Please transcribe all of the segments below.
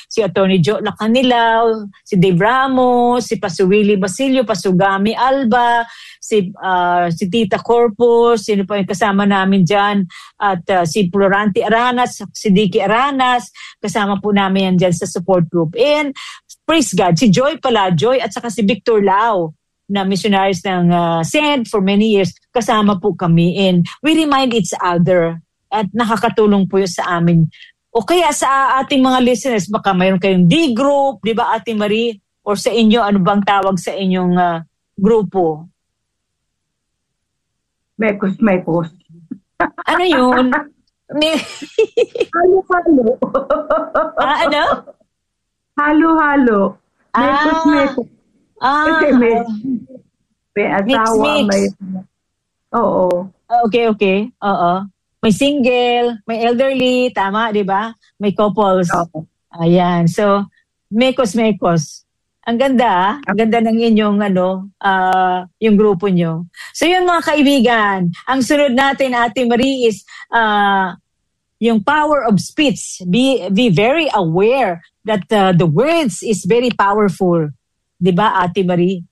si Attorney Joe Lacanilaw, si Dave Ramos, si Pastor Willie Basilio, Pasugami Alba, si Tita Corpus, sino pa yung kasama namin dyan, at si Florante Aranas, si Dicky Aranas, kasama po namin yan dyan sa support group. And praise God, si Joy Joy, at saka si Victor Lau, na missionaries ng SEND for many years, kasama po kami. And we remind each other at nakakatulong po yun sa amin. O kaya sa ating mga listeners, baka mayroon kayong D-group, di ba Ate Marie? Or sa inyo, ano bang tawag sa inyong grupo? Mekos. Ano yun? Halo-halo. Ano? Halo-halo. Mekos. Kasi may asawa, may... Oo. Okay. Oo. May single, may elderly, tama, di ba? May couples. Okay. Ayan. So, Mekos. Ang ganda, ang ganda ng inyong yung grupo nyo. So yun mga kaibigan, ang sunod natin, Ate Marie, is yung power of speech. Be very aware that the words is very powerful. Di ba, Ate Marie?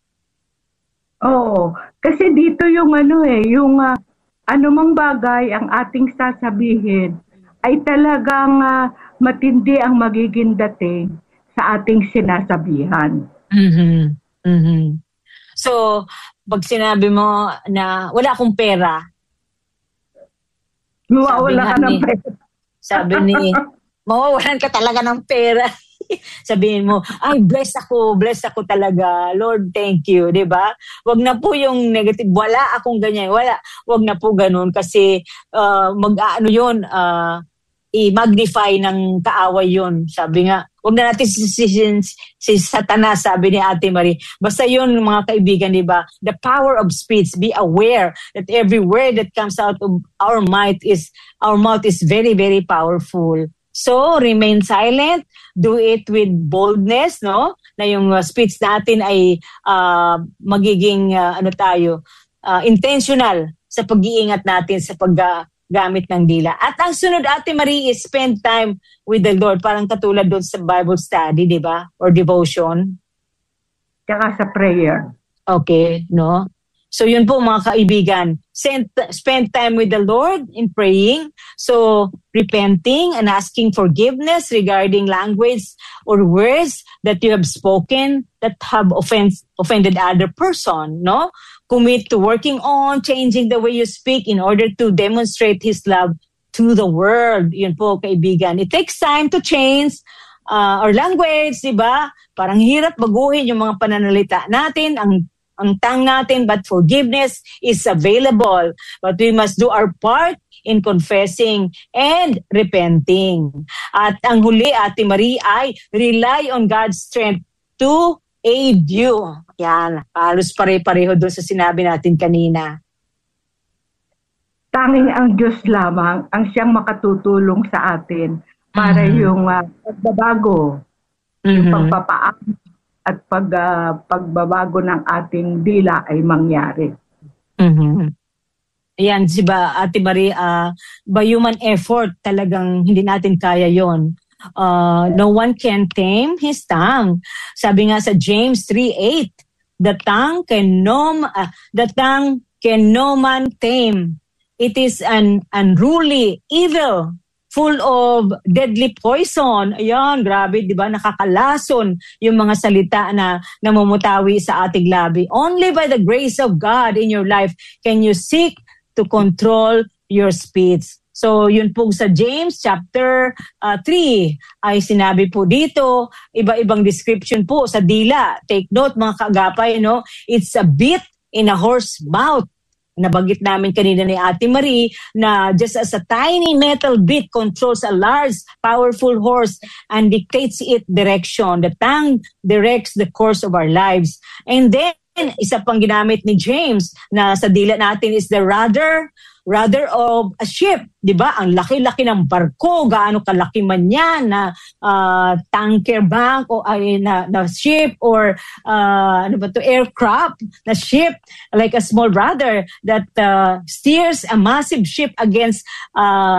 Oo. Kasi dito yung yung anumang bagay ang ating sasabihin ay talagang matindi ang magiging dating sa ating sinasabihan. So, pag sinabi mo na wala akong pera, mawawala ka ng pera. Sabi ni, mawawalan ka talaga ng pera. Sabihin mo, ay, blessed ako talaga. Lord, thank you, di ba? Wag na po yung negative, wala akong ganyan, wag na po ganun kasi i-magnify ng kaaway yun. Sabi nga, wag na natin si Satanas, sabi ni Ate Marie. Basta yun, mga kaibigan, di ba? The power of speech, be aware that every word that comes out of our mouth is very, very powerful. So, remain silent, do it with boldness, no? Na yung speech natin ay magiging intentional sa pag-iingat natin sa paggamit ng dila. At ang sunod, Ate Marie, is spend time with the Lord, parang katulad doon sa Bible study, di ba? Or devotion. Tsaka sa prayer. Okay, no? So yun po mga kaibigan, spend time with the Lord in praying, so repenting and asking forgiveness regarding language or words that you have spoken that have offended other person, no? Commit to working on changing the way you speak in order to demonstrate His love to the world. Yun po kaibigan. It takes time to change our language, di ba? Parang hirap baguhin yung mga pananalita natin, ang tongue natin, but forgiveness is available. But we must do our part in confessing and repenting. At ang huli, Ate Marie, ay rely on God's strength to aid you. Yan, halos pare-pareho doon sa sinabi natin kanina. Tanging ang Diyos lamang ang siyang makatutulong sa atin para yung pagbabago, yung pagpapaam at pagbabago ng ating dila ay mangyari. Ayan, diba, Ate Marie, by human effort, talagang hindi natin kaya yon. No one can tame his tongue. Sabi nga sa James 3:8, the tongue can no man tame. It is an unruly evil, full of deadly poison. Ayan, grabe, di ba? Nakakalason yung mga salita na namumutawi sa ating labi. Only by the grace of God in your life can you seek to control your speech. So, yun po sa James chapter 3 ay sinabi po dito, iba-ibang description po sa dila. Take note mga kaagapay, no? It's a bit in a horse mouth. Nabanggit namin kanina ni Ate Marie na just as a tiny metal bit controls a large, powerful horse and dictates its direction. The tongue directs the course of our lives. And then, isa pang ginamit ni James na sa dila natin is the rudder of a ship. Diba? Ang laki-laki ng barko, gaano kalaki man yan na tanker bank o na ship or aircraft na ship, like a small rudder that steers a massive ship against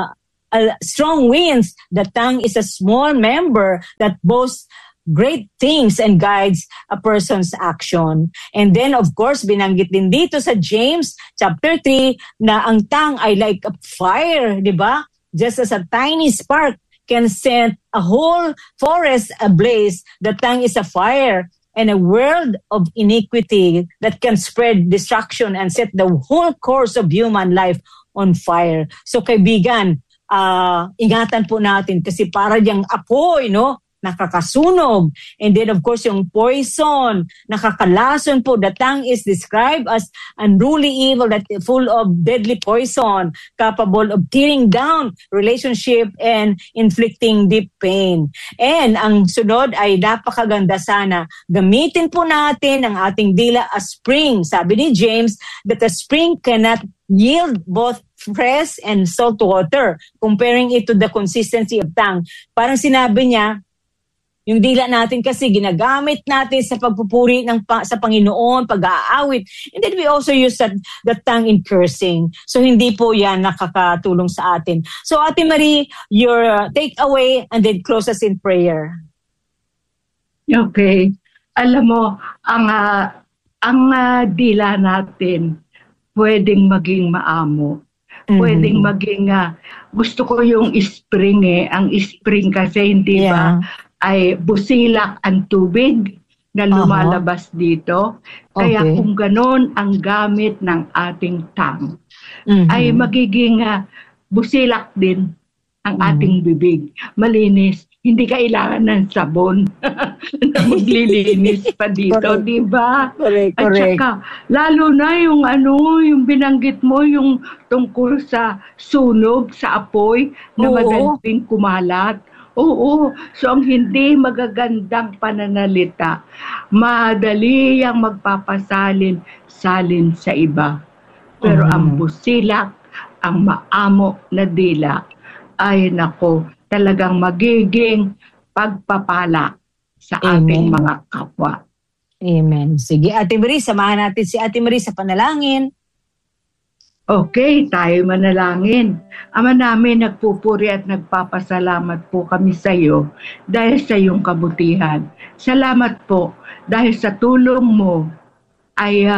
strong winds. The tongue is a small member that boasts great things and guides a person's action. And then, of course, binanggit din dito sa James chapter 3 na ang tongue ay like a fire, di ba? Just as a tiny spark can set a whole forest ablaze, the tongue is a fire and a world of iniquity that can spread destruction and set the whole course of human life on fire. So, kaibigan, ingatan po natin kasi para diyang apoy, no? Nakakasunog. And then, of course, yung poison, nakakalason po. The tongue is described as unruly evil that is full of deadly poison, capable of tearing down relationship and inflicting deep pain. And ang sunod ay napakaganda sana. Gamitin po natin ang ating dila as spring. Sabi ni James that a spring cannot yield both fresh and salt water, comparing it to the consistency of tongue. Parang sinabi niya, yung dila natin kasi ginagamit natin sa pagpupuri sa Panginoon, pag-aawit. And then we also use the tongue in cursing. So hindi po yan nakakatulong sa atin. So Ate Marie, your takeaway and then close us in prayer. Okay. Alam mo, ang dila natin pwedeng maging maamo. Pwedeng maging, gusto ko yung spring Ang spring kasi hindi ba ay busilak ang tubig na lumalabas dito. Kaya kung ganon ang gamit ng ating tongue, ay magiging busilak din ang ating bibig. Malinis. Hindi kailangan ng sabon na maglilinis pa dito, di ba? Correct. At saka, lalo na yung yung binanggit mo, yung tungkol sa sunog, sa apoy, na madaling kumalat. Oo. So, ang hindi magagandang pananalita, madali yang magpapasalin sa iba. Pero ang busilak, ang maamo na dila, ay nako, talagang magiging pagpapala sa ating mga kapwa. Amen. Sige, Ate Marie, samahan natin si Ate Marie sa panalangin. Okay, tayo manalangin. Ama namin, nagpupuri at nagpapasalamat po kami sa iyo dahil sa iyong kabutihan. Salamat po dahil sa tulong mo ay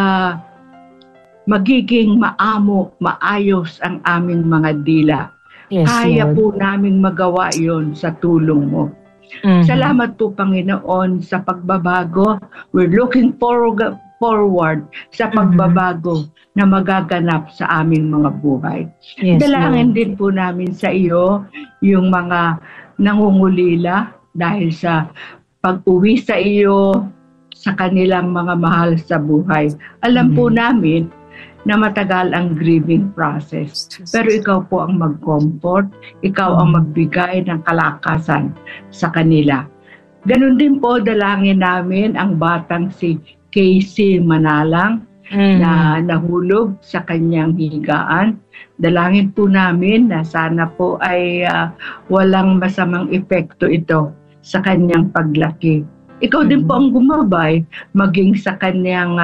magiging maamo, maayos ang aming mga dila. Yes, kaya Lord. Po naming magawa yon sa tulong mo. Salamat po, Panginoon, sa pagbabago. We're looking forward sa pagbabago na magaganap sa aming mga buhay. Yes, dalangin Lord. Din po namin sa iyo yung mga nangungulila dahil sa pag-uwi sa iyo sa kanilang mga mahal sa buhay. Alam po namin na matagal ang grieving process. Pero ikaw po ang mag-comfort, ikaw ang magbigay ng kalakasan sa kanila. Ganun din po dalangin namin ang batang si Casey Manalang na nahulog sa kanyang higaan. Dalangin po namin na sana po ay walang masamang epekto ito sa kanyang paglaki. Ikaw din po ang gumabay maging sa kanyang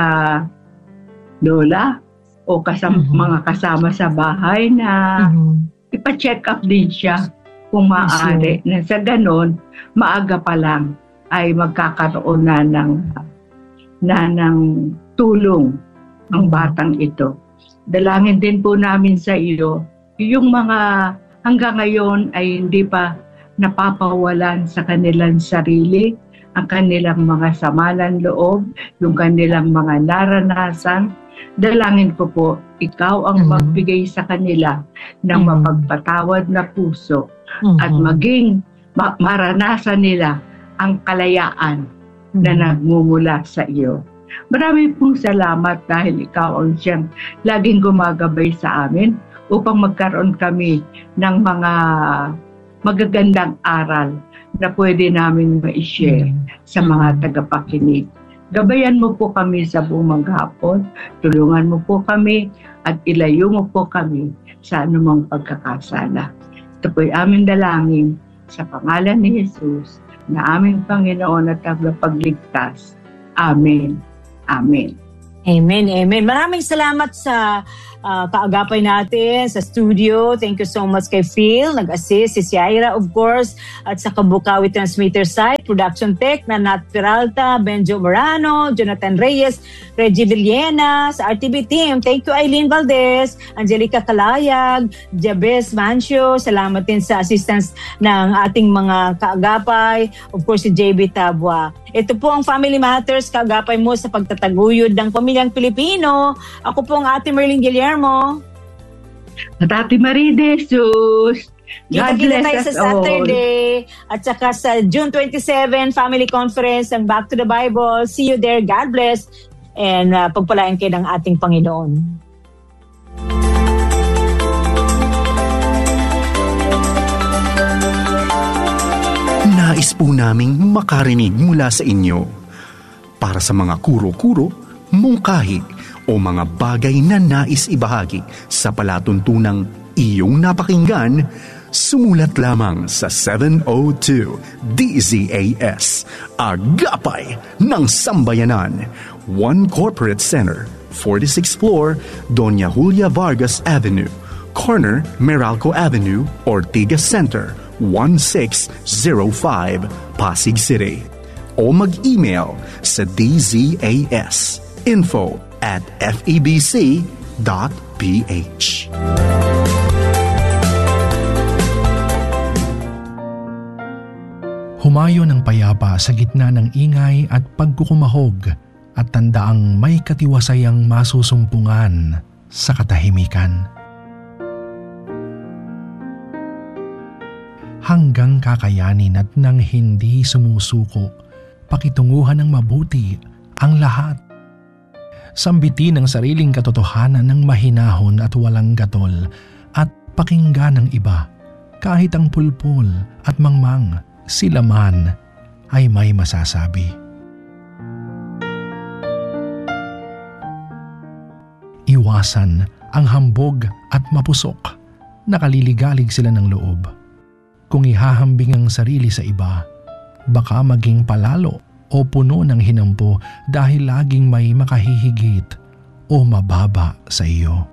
lola o mga kasama sa bahay na ipa-check up din siya kung maaari. Na sa ganon, maaga pa lang ay magkakaroon na ng tulong ang batang ito. Dalangin din po namin sa iyo, yung mga hanggang ngayon ay hindi pa napapawalan sa kanilang sarili, ang kanilang mga samalan loob, yung kanilang mga naranasan. Dalangin ko po, ikaw ang magbigay sa kanila ng mapagpatawad na puso at maging maranasan nila ang kalayaan na nagmumula sa iyo. Marami pong salamat dahil ikaw ang siyang laging gumagabay sa amin upang magkaroon kami ng mga magagandang aral na pwede namin ma-share sa mga tagapakinig. Gabayan mo po kami sa buong maghapon, tulungan mo po kami at ilayo mo po kami sa anumang pagkakasala. Ito po'y aming dalangin sa pangalan ni Jesus na aming Panginoon at tagapagligtas. Amen. Amen. Amen, amen. Maraming salamat sa kaagapay natin sa studio. Thank you so much kay Phil, nag-assist, si Ciara of course, at sa Kabukawi Transmitter Site, Production Tech na Nat Peralta, Benjo Morano, Jonathan Reyes, Reggie Villena, sa RTB team. Thank you Eileen Valdez, Angelica Kalayag, Jabez Mancio. Salamat din sa assistance ng ating mga kaagapay. Of course, si JB Tabwa. Ito po ang Family Matters, kaagapay mo sa pagtataguyod ng pamilyang Pilipino. Ako po ang Ate Merlin Guillermo. At Ate Marie De Jesus. Kita-kita tayo sa Saturday. At saka sa June 27, Family Conference ng Back to the Bible. See you there. God bless. And pagpalain kayo ng ating Panginoon. Nais po naming makarinig mula sa inyo. Para sa mga kuro-kuro, mungkahi, o mga bagay na nais ibahagi sa palatuntunang iyong napakinggan, sumulat lamang sa 702 DZAS, Agapay ng Sambayanan, 1 Corporate Center, 46th floor, Doña Julia Vargas Avenue, corner Meralco Avenue, Ortigas Center, 1605, Pasig City. O mag-email sa dzas info@febc.ph. Humayo ng payapa sa gitna ng ingay at pagkukumahog at tandaang may katiwasayang masusumpungan sa katahimikan. Hanggang kakayanin at nang hindi sumusuko, pakitunguhan ng mabuti ang lahat. Sambitin ang sariling katotohanan ng mahinahon at walang gatol at pakinggan ng iba, kahit ang pulpul at mangmang, sila man ay may masasabi. Iwasan ang hambog at mapusok, nakaliligalig sila ng loob. Kung ihahambing ang sarili sa iba, baka maging palalo o puno ng hinampo dahil laging may makahihigit o mababa sa iyo.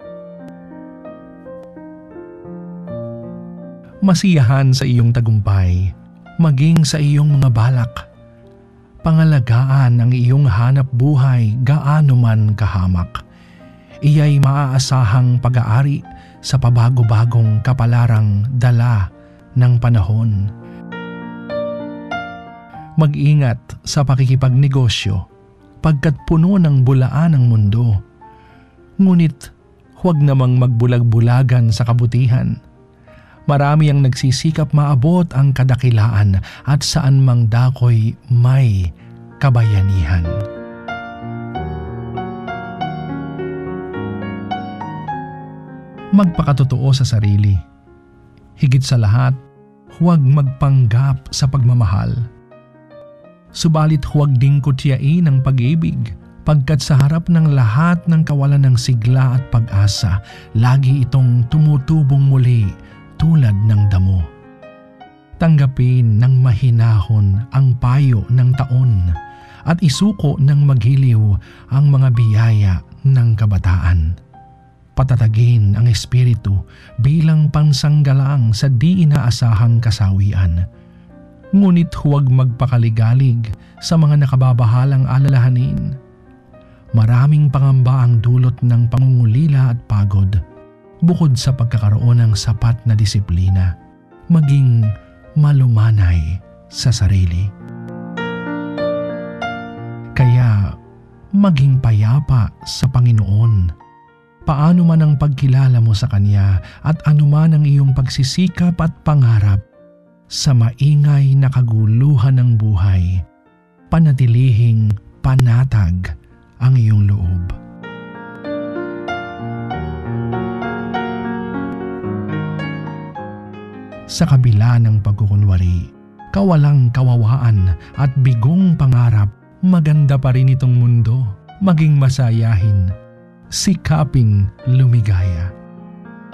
Masiyahan sa iyong tagumpay, maging sa iyong mga balak. Pangalagaan ang iyong hanap buhay gaano man kahamak. Iya'y maaasahang pag-aari sa pabago-bagong kapalarang dala ng panahon. Mag-ingat sa pakikipagnegosyo pagkat puno ng bulaan ang mundo. Ngunit huwag namang magbulag-bulagan sa kabutihan. Marami ang nagsisikap maabot ang kadakilaan at saan mang dakoy may kabayanihan. Magpakatotoo sa sarili. Higit sa lahat, huwag magpanggap sa pagmamahal. Subalit huwag ding kutyain ang pag-ibig, pagkat sa harap ng lahat ng kawalan ng sigla at pag-asa, lagi itong tumutubong muli tulad ng damo. Tanggapin ng mahinahon ang payo ng taon at isuko ng maghiliw ang mga biyaya ng kabataan. Patatagin ang espiritu bilang pansanggalang sa di inaasahang kasawian. Ngunit huwag magpakaligalig sa mga nakababahalang alalahanin. Maraming pangamba ang dulot ng pangungulila at pagod, bukod sa pagkakaroon ng sapat na disiplina, maging malumanay sa sarili. Kaya maging payapa sa Panginoon. Paano man ang pagkilala mo sa Kanya at anuman ang iyong pagsisikap at pangarap, sa maingay na kaguluhan ng buhay, panatilihing panatag ang iyong loob. Sa kabila ng pagkukunwari, kawalang kawawaan at bigong pangarap, maganda pa rin itong mundo, maging masayahin. Sikaping lumigaya.